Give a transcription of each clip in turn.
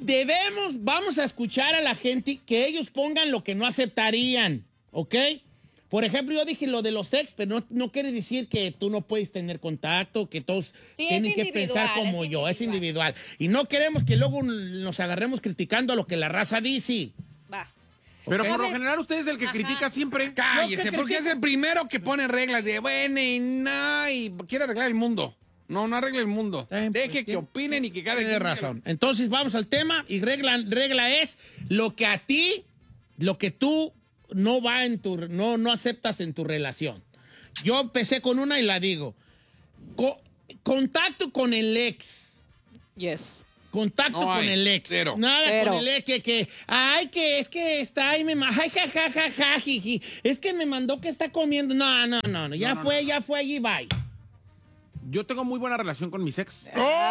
vamos a escuchar a la gente que ellos pongan lo que no aceptarían, ¿ok? Por ejemplo, yo dije lo de los ex, pero no quiere decir que tú no puedes tener contacto, que todos tienen que pensar como yo, es individual. Y no queremos que luego nos agarremos criticando a lo que la raza dice. Va. Pero por lo general usted es el que critica siempre. Cállese, porque es el primero que pone reglas de bueno y quiere arreglar el mundo. No arregle el mundo. Deje que opinen y que cada quien tiene razón. Entonces vamos al tema y regla es lo que a ti, lo que tú no va en tu, no aceptas en tu relación. Yo empecé con una y la digo. Contacto con el ex. Yes. Contacto con el ex. Cero. Nada Cero. con el ex que es que está ahí ay, ja, jiji. Es que me mandó que está comiendo. No. Ya fue allí, bye. Yo tengo muy buena relación con mis ex.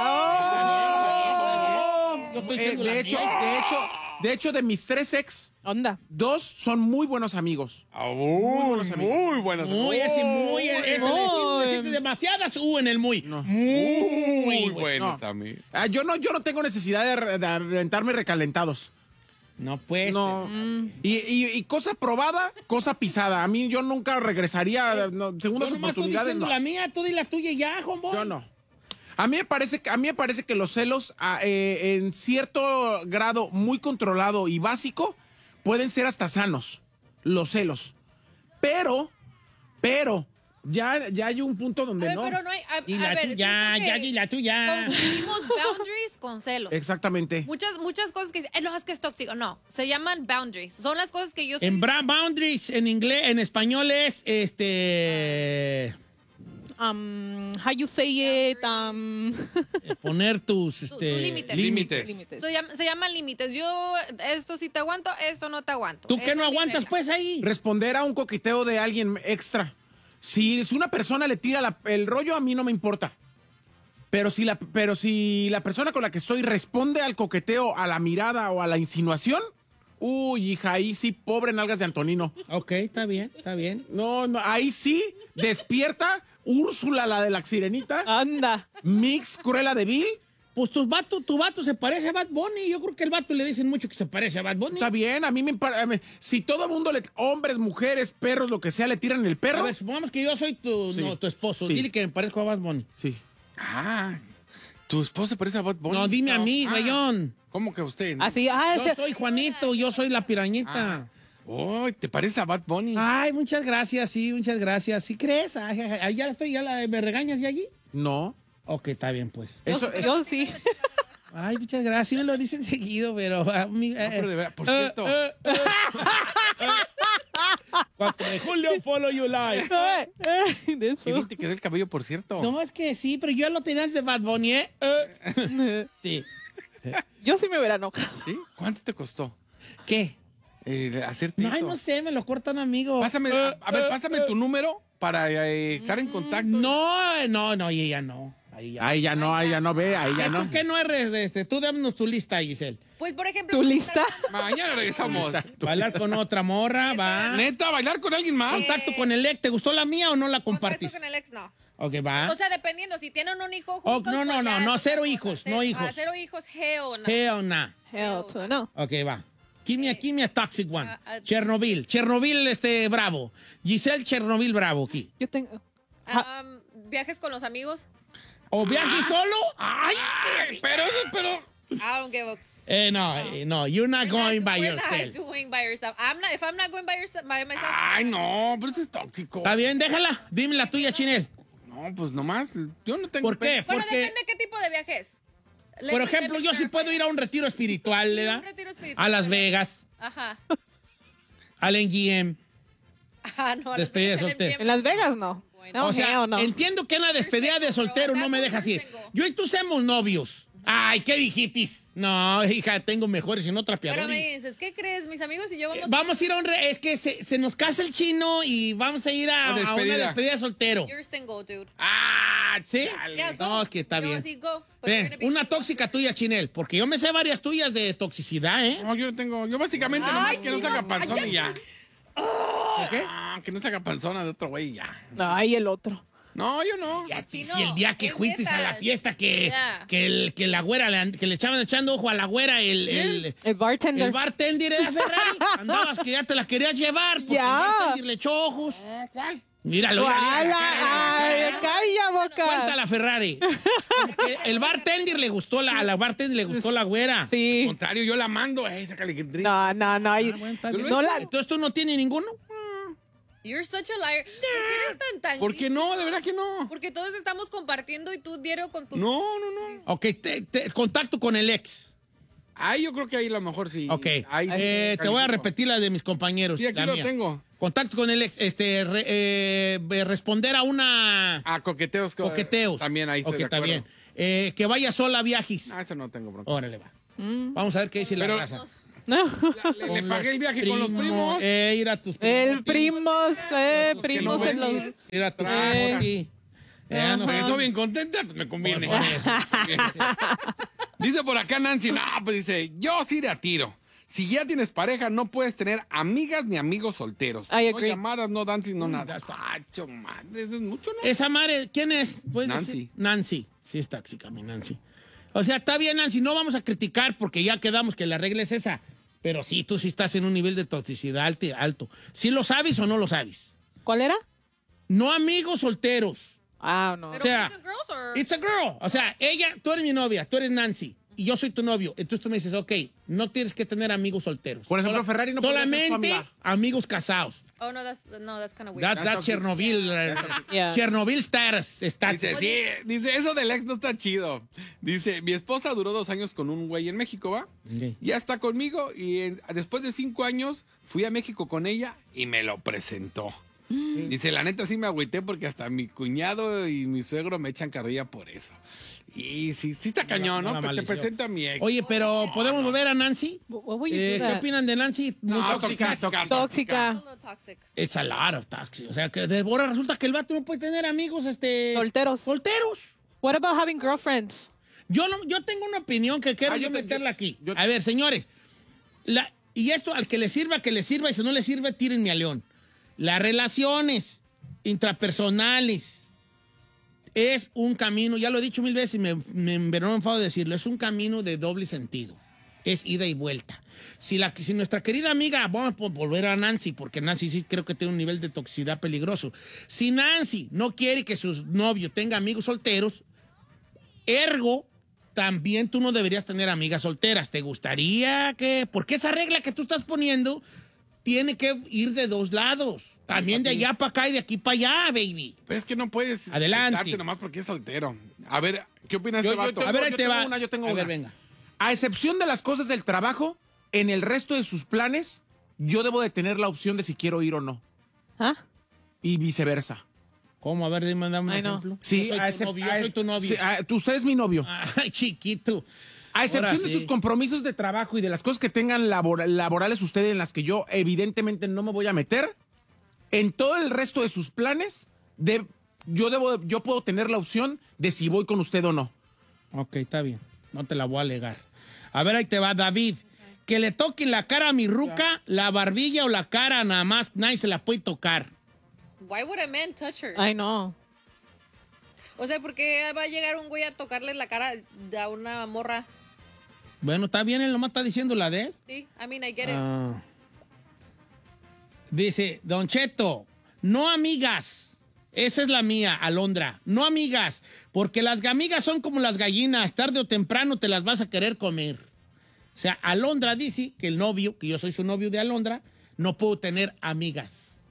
Yo estoy diciendo la De hecho, de mis 3 ex, Onda. 2 son muy buenos amigos. Muy buenos. Existe demasiadas en el muy. No. Muy buenos No. amigos. Yo no tengo necesidad de aventarme recalentados. No, pues. No. Y cosa probada, cosa pisada. A mí yo nunca regresaría segundas oportunidades. Tú No. la mía, tú di la tuya y ya, homeboy. Yo no. A mí me parece que los celos en cierto grado muy controlado y básico pueden ser hasta sanos. Los celos. Pero ya hay un punto donde A ver, no. pero no hay. Y la tuya, y la tuya. Confundimos boundaries con celos. Exactamente. Muchas cosas que dicen, no, es que es tóxico. No, se llaman boundaries. Son las cosas que yo... En boundaries, en inglés, en español es, how you say it, poner tus, tus límites. Límites. Se llaman límites. Yo, esto sí te aguanto, esto no te aguanto. ¿Tú Esa qué no es mi aguantas, regla. pues, ahí? Responder a un coqueteo de alguien extra. Si una persona le tira el rollo, a mí no me importa. Pero si la persona con la que estoy responde al coqueteo, a la mirada o a la insinuación, uy, hija, ahí sí, pobre nalgas de Antonino. Ok, está bien. No, ahí sí, despierta Úrsula, la de la sirenita, Anda. Mix, Cruella de Vil. Pues tu vato se parece a Bad Bunny. Yo creo que el vato le dicen mucho que se parece a Bad Bunny. Está bien, a mí si todo el mundo, hombres, mujeres, perros, lo que sea, le tiran el A perro. ver, supongamos que yo soy tu esposo. Sí. Dile que me parezco a Bad Bunny. Sí. ¿Tu esposo se parece a Bad Bunny? No, dime a mí, rayón. ¿Cómo que usted? Así, Yo soy Juanito, yo soy la pirañita. Oh, ¿te parece a Bad Bunny? Ay, muchas gracias, sí, muchas gracias. ¿Sí crees? Ay, ¿me regañas de allí? No. Ok, está bien, pues. Eso, yo sí. Ay, muchas gracias. Sí me lo dicen seguido, pero... pero de verdad, por cierto. 4 de julio, follow you live. De eso. Qué bien te quedó el cabello, por cierto. No, es que sí, pero yo ya lo tenía de Bad Bunny, ¿eh? Sí. Yo sí me hubiera enojado. ¿Sí? ¿Cuánto te costó ¿Qué? hacerte Ay, eso? no sé, me lo corta un amigo. Pásame, a ver, pásame tu número para estar en contacto. No, y ella no. ahí ya no ve, ahí ya no. ¿Tú qué no eres? Tú dámonos tu lista, Giselle. Pues, por ejemplo... ¿Tu lista? Mañana regresamos. Bailar con otra morra, va. Neta, bailar con alguien más. Contacto con el ex. ¿Te gustó la mía o no la compartís? Contacto con el ex, no. Ok, va. O sea, dependiendo, si tienen un hijo Oh, juntos... no, pues ya no, es cero otra hijos, cosa. no hijos. Cero hijos, hell no. Hell nah. Hell to no. Ok, va. Give me a toxic one. Chernobyl. Chernobyl, bravo. Giselle Chernobyl, bravo, aquí. Yo tengo... Viajes con los amigos. ¿O viaje solo? Ay, Pero. I don't give a... no, you're not going by We're not yourself. doing by yourself. If I'm not going by myself... Ay, no, pero eso es tóxico. Está bien, déjala. Dime la tuya, Chinel. No, pues nomás. Yo no tengo. ¿Por qué? pedos. Bueno, Porque- depende qué tipo de viajes. Por ejemplo, yo sí puedo ir a un retiro espiritual, ¿verdad? Un retiro espiritual. A Las Vegas, Ajá. al NGM. Ajá, no. Despedida de las- soltero. En Las Vegas no. No, O sea, hell no. entiendo que en la despedida de soltero no me dejas ir. Yo y tú somos novios. Ay, ¿qué dijitis? No, hija, tengo mejores y no Pero trapeadores. me dices, ¿qué crees? Mis amigos y yo Vamos a ir a es que se nos casa el chino y vamos a ir a una despedida de soltero. You're single, dude. ¿Sí? Yeah, go. No, es que está No, bien. sí, go. But you're Ven, gonna be una single. tóxica tuya, Chinel, porque yo me sé varias tuyas de toxicidad, ¿eh? No, yo no tengo. Yo básicamente nomás que no se haga panzona y ya. ¿Qué? Que no se haga panzona de otro güey y ya. Ay, el otro. No, yo no. Si no, el día que es fuiste neta. a la fiesta que la güera, que le echaban echando ojo a la güera, el bartender. bartender de Ferrari, andabas que ya te la querías llevar porque Ya. el bartender le echó ojos. ¿Cuál? Míralo, mira, ¡Ay, calla, boca! cuenta la Ferrari. Como que el bartender le gustó a la bartender le gustó la güera. Al Sí. contrario, yo la mando. Sácale que drink. No. Bueno, está bien. No la- Entonces tú no tienes ninguno. You're such a liar. ¿Por qué eres tan ¿Por qué no? De verdad que no. Porque todos estamos compartiendo y tú diario con tu... No. Ok, contacto con el ex. Ahí yo creo que ahí a lo mejor sí. Ok. Ahí sí te voy a califico. repetir la de mis compañeros. Sí, aquí la lo mía. tengo. Contacto con el ex. Responder a una... Coqueteos. Coqueteos. También ahí estoy Ok, de está acuerdo. bien. Que vaya sola a viajes. Eso no tengo bronca. Órale, va. Vamos a ver qué dice la Pero- raza. No. Le pagué el viaje con los primos. Ir a tus primos. El primos, primos en los... Ir a tu primo. No sé, Eso bien contenta, pues me conviene. Por eso. Dice por acá Nancy, no, pues dice, yo sí de a tiro. Si ya tienes pareja, no puedes tener amigas ni amigos solteros. I No agree. llamadas, no dancing, no nada. Pacho, madre, eso es mucho, ¿no? Esa madre, ¿quién es? ¿Puedes Nancy. decir? Nancy. Sí, es tóxica, mi Nancy. O sea, está bien, Nancy, no vamos a criticar porque ya quedamos que la regla es esa. Pero sí, tú sí estás en un nivel de toxicidad alto. ¿Sí lo sabes o no lo sabes? ¿Cuál era? No amigos solteros. Ah, no. Pero O sea, boys and girls or... It's a girl. O sea, tú eres mi novia, tú eres Nancy y yo soy tu novio. Entonces tú me dices, ok, no tienes que tener amigos solteros. Por ejemplo, Ferrari no podría ser tu solamente amiga. amigos casados. Oh, no, that's kind of weird. That's Chernobyl. Yeah. Chernobyl status. Dice, sí, dice, eso del ex no está chido. Dice, mi esposa duró 2 años con un güey en México, ¿va? Ok. Ya está conmigo y después de 5 años fui a México con ella y me lo presentó. Dice, la neta sí me agüité porque hasta mi cuñado y mi suegro me echan carrilla por eso. Y sí está cañón, ¿no? la Pero te maldición. presento a mi ex. Oye, pero ¿podemos volver a Nancy? What would you do ¿Qué that? opinan de Nancy? Muy No, tóxica. A Tóxica. little toxic. It's a lot of toxic. O sea, que de ahora resulta que el vato no puede tener amigos, Solteros. solteros. What about having girlfriends? Yo tengo una opinión que quiero yo meterla aquí. A ver, señores. Y esto al que le sirva, y si no le sirve, tírenme a león. Las relaciones intrapersonales es un camino, ya lo he dicho 1000 veces y me enfado de decirlo, es un camino de doble sentido. Es ida y vuelta. Si nuestra querida amiga, vamos a volver a Nancy, porque Nancy sí creo que tiene un nivel de toxicidad peligroso. Si Nancy no quiere que su novio tenga amigos solteros, ergo, también tú no deberías tener amigas solteras. ¿Te gustaría que...? Porque esa regla que tú estás poniendo tiene que ir de 2 lados. También de allá para acá y de aquí para allá, baby. Pero es que no puedes Adelante. quitarte nomás porque es soltero. A ver, ¿qué opinas Yo- de este yo vato? A ver, ahí te tengo va. una, yo tengo A una. ver, venga. A excepción de las cosas del trabajo, en el resto de sus planes, yo debo de tener la opción de si quiero ir o no. ¿Ah? Y viceversa. ¿Cómo? A ver, dame un Ay, no. ejemplo. Sí, yo soy tu novio. Yo soy tu novio. Sí, usted es mi novio. Ay, chiquito. A excepción Ahora de sí. sus compromisos de trabajo y de las cosas que tengan laborales ustedes en las que yo evidentemente no me voy a meter, en todo el resto de sus planes, yo puedo tener la opción de si voy con usted o no. Ok, está bien. No te la voy a alegar. A ver, ahí te va, David. Que le toquen la cara a mi ruca, la barbilla o la cara nada más. Nadie se la puede tocar. Why would a man touch her? I know. O sea, ¿por qué va a llegar un güey a tocarle la cara a una morra? Bueno, está bien, él nomás está diciendo la de él. Sí, I mean, I get it. Ah. Dice, Don Cheto, no amigas. Esa es la mía, Alondra. No amigas, porque las amigas son como las gallinas. Tarde o temprano te las vas a querer comer. O sea, Alondra dice que el novio, que yo soy su novio de Alondra, no puedo tener amigas.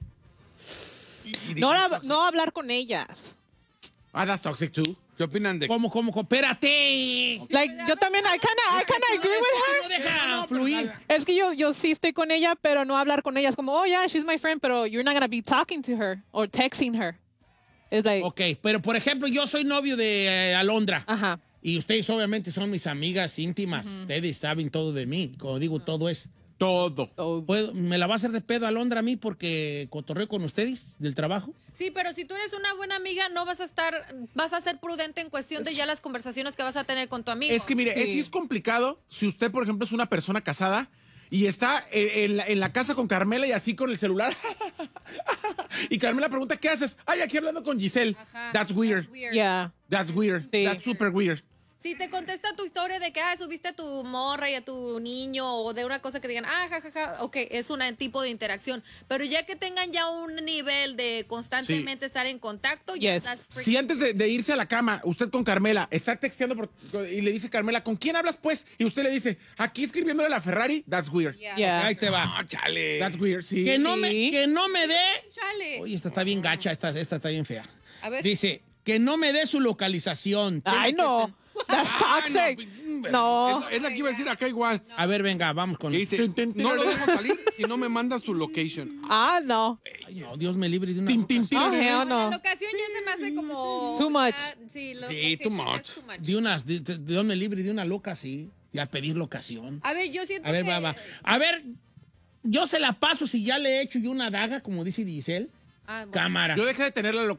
No hablar con ellas. Ah, that's toxic too. ¿Qué opinan de ¿Cómo? Espérate. Like, yo también, I kinda agree with her. No deja fluir. Es que yo sí estoy con ella, pero no hablar con ella. Es como, oh, yeah, she's my friend, pero you're not gonna be talking to her or texting her. It's like, Ok, pero por ejemplo, yo soy novio de Alondra. ajá. Y ustedes obviamente son mis amigas íntimas. Ustedes saben todo de mí. Como digo, todo es. Todo. Oh, ¿Me la va a hacer de pedo Alondra a mí porque cotorreo con ustedes del trabajo? Sí, pero si tú eres una buena amiga, no vas a ser prudente en cuestión de ya las conversaciones que vas a tener con tu amigo. Es que mire, Sí. sí es complicado si usted, por ejemplo, es una persona casada y está en la casa con Carmela y así con el celular. Y Carmela pregunta, ¿qué haces? Ay, aquí hablando con Giselle. Ajá. That's weird. Yeah. That's weird. Sí. That's super weird. Si te contesta tu historia de que subiste a tu morra y a tu niño o de una cosa que digan, jajaja, ok, es un tipo de interacción. Pero ya que tengan ya un nivel de constantemente estar en contacto, ya Yes. that's freaking- Si antes de irse a la cama, usted con Carmela está texteando y le dice Carmela, ¿con quién hablas pues? Y usted le dice, aquí escribiéndole a la Ferrari, that's weird. Yeah. Yeah. Ahí te va. No, chale. That's weird, sí. Que no me dé. Chale. Oye, esta está bien gacha, esta está bien fea. A ver. Dice, que no me dé su localización. Ay, no. That's toxic. No. Es la que iba a decir acá igual. A ver, venga, vamos con... Que dice, no lo dejo salir si no me manda su location. Ah, no. Ay, no, Dios me libre de una... Tin, tin, tin. Oh, hell La no. locación ya se me hace como... Too much. Sí, Sí, too much. De unas, de Dios me libre de una loca, sí. Y a pedir locación. A ver, yo siento A ver, que... va. A ver, yo se la paso si ya le he hecho yo una daga, como dice Giselle. Ah, bueno. Cámara. Yo dejé de tener la